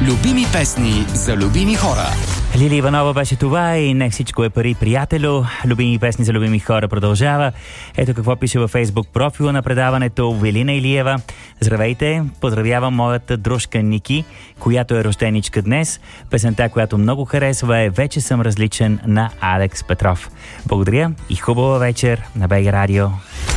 Любими песни за любими хора. Лили Иванова беше това и не всичко е пари, приятелю. Любими песни за любими хора продължава. Ето какво пише във Фейсбук профила на предаването Велина Илиева. Здравейте, поздравявам моята дружка Ники, която е рожденичка днес. Песента, която много харесва е "Вече съм различен" на Алекс Петров. Благодаря и хубава вечер на БГ Радио.